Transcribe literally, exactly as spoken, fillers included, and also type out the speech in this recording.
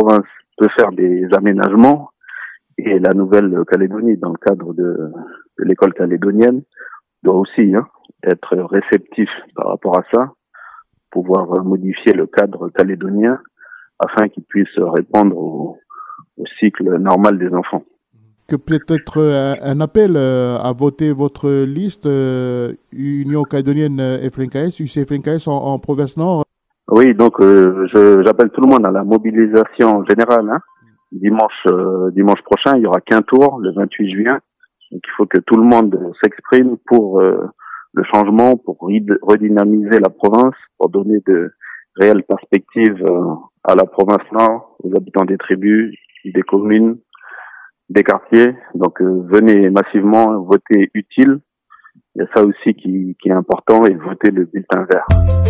province peut faire des aménagements et la Nouvelle-Calédonie, dans le cadre de, de l'école calédonienne, doit aussi hein, être réceptif par rapport à ça, pouvoir modifier le cadre calédonien afin qu'il puisse répondre au, au cycle normal des enfants. Que peut-être un, un appel euh, à voter votre liste euh, Union calédonienne F N K S, U C F N K S en, en province nord. Oui, donc euh, je, j'appelle tout le monde à la mobilisation générale. Hein. Dimanche, euh, dimanche prochain, il y aura qu'un tour, le vingt-huit juin. Donc il faut que tout le monde s'exprime pour euh, le changement, pour redynamiser la province, pour donner de réelles perspectives euh, à la province nord, aux habitants des tribus, des communes, des quartiers. Donc euh, venez massivement, voter utile. Il y a ça aussi qui, qui est important, et voter le bulletin vert.